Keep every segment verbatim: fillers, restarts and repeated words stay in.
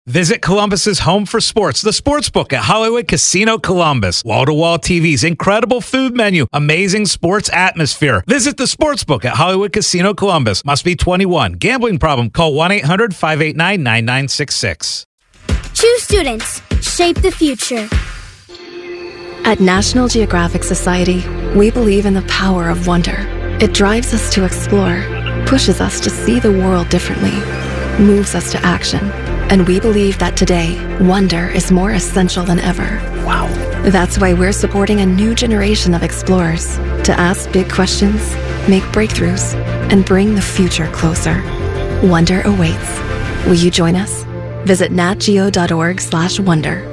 Visit Columbus's home for sports, the Sportsbook at Hollywood Casino Columbus. Wall-to-wall T Vs, incredible food menu, amazing sports atmosphere. Visit the Sportsbook at Hollywood Casino Columbus. Must be twenty-one. Gambling problem? Call one eight hundred five eight nine nine nine six six. Choose students. Shape the future. At National Geographic Society, we believe in the power of wonder. It drives us to explore, pushes us to see the world differently, moves us to action. And we believe that today, wonder is more essential than ever. Wow. That's why we're supporting a new generation of explorers to ask big questions, make breakthroughs, and bring the future closer. Wonder awaits. Will you join us? Visit natgeo.org slash wonder.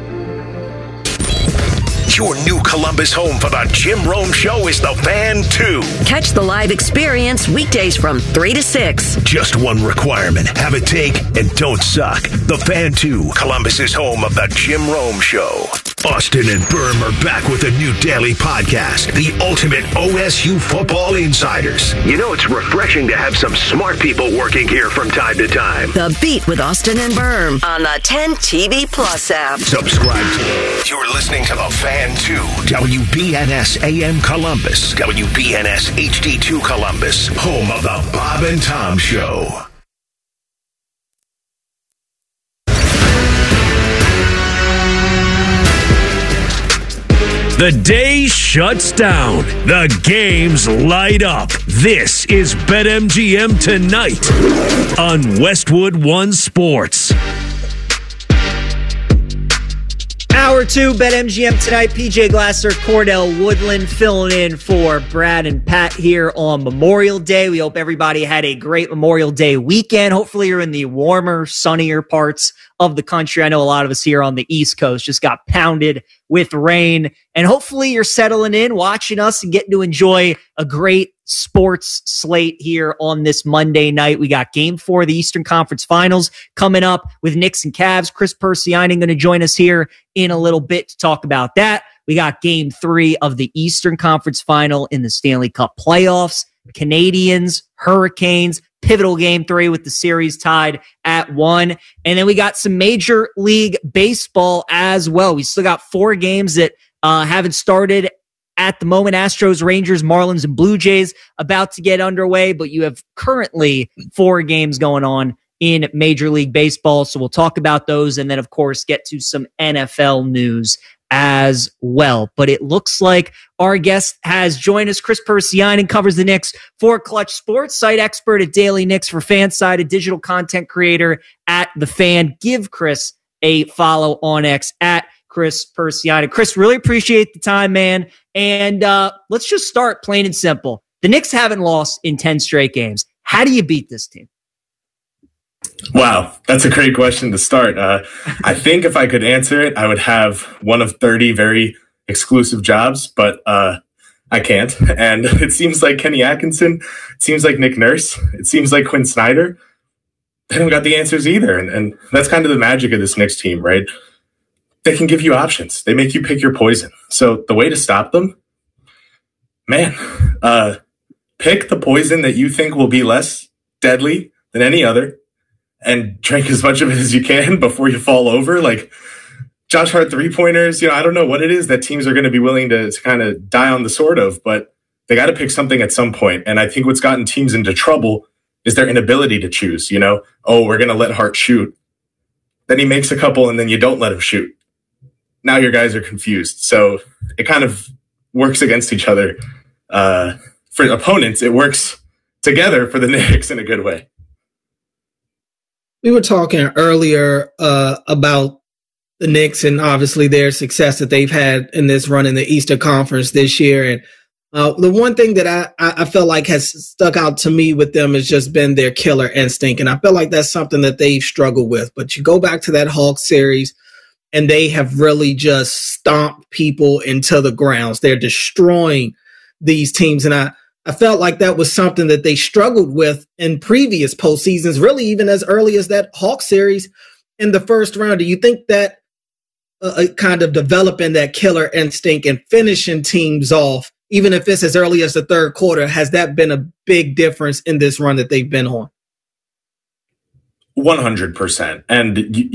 Your new Columbus home for the Jim Rome Show is The Fan two. Catch the live experience weekdays from three to six. Just one requirement. Have a take and don't suck. The Fan two, Columbus's home of the Jim Rome Show. Austin and Berm are back with a new daily podcast, The Ultimate O S U Football Insiders. You know, it's refreshing to have some smart people working here from time to time. The Beat with Austin and Berm on the ten T V Plus app. Subscribe to. You're listening to The Fan two, W B N S A M Columbus, W B N S H D two Columbus, home of the Bob and Tom Show. The day shuts down. The games light up. This is BetMGM Tonight on Westwood One Sports. Hour two, BetMGM Tonight. P J Glasser, Cordell Woodland filling in for Brad and Pat here on Memorial Day. We hope everybody had a great Memorial Day weekend. Hopefully you're in the warmer, sunnier parts of the country. I know a lot of us here on the East Coast just got pounded with rain. And hopefully you're settling in, watching us, and getting to enjoy a great sports slate here on this Monday night. We got game four of the Eastern Conference Finals coming up with Knicks and Cavs. Chris Persianen going to join us here in a little bit to talk about that. We got game three of the Eastern Conference Final in the Stanley Cup playoffs. Canadians, Hurricanes, pivotal game three with the series tied at one. And then we got some Major League Baseball as well. We still got four games that uh, haven't started at the moment. Astros, Rangers, Marlins, and Blue Jays about to get underway, but you have currently four games going on in Major League Baseball. So we'll talk about those and then, of course, get to some N F L news as well. But it looks like our guest has joined us. Chris Persianen covers the Knicks for Clutch Sports, site expert at Daily Knicks for Fanside, a digital content creator at The Fan. Give Chris a follow on X at Chris Persianen. Chris, really appreciate the time, man. And uh, let's just start plain and simple. The Knicks haven't lost in ten straight games. How do you beat this team? Wow, that's a great question to start. Uh, I think if I could answer it, I would have one of thirty very exclusive jobs, but uh, I can't. And it seems like Kenny Atkinson, it seems like Nick Nurse, it seems like Quinn Snyder. They don't got the answers either. And, and that's kind of the magic of this Knicks team, right? They can give you options. They make you pick your poison. So the way to stop them, man, uh, pick the poison that you think will be less deadly than any other, and drink as much of it as you can before you fall over. Like Josh Hart three-pointers, you know, I don't know what it is that teams are going to be willing to, to kind of die on the sword of, but they got to pick something at some point. And I think what's gotten teams into trouble is their inability to choose, you know? Oh, we're going to let Hart shoot. Then he makes a couple and then you don't let him shoot. Now your guys are confused. So it kind of works against each other. Uh, for opponents, it works together for the Knicks in a good way. We were talking earlier uh, about the Knicks and obviously their success that they've had in this run in the Eastern Conference this year. And uh, the one thing that I, I felt like has stuck out to me with them has just been their killer instinct. And I feel like that's something that they've struggled with. But you go back to that Hawks series, and they have really just stomped people into the grounds. They're destroying these teams. And I, I felt like that was something that they struggled with in previous postseasons, really even as early as that Hawks series in the first round. Do you think that uh, kind of developing that killer instinct and finishing teams off, even if it's as early as the third quarter, has that been a big difference in this run that they've been on? one hundred percent. And you,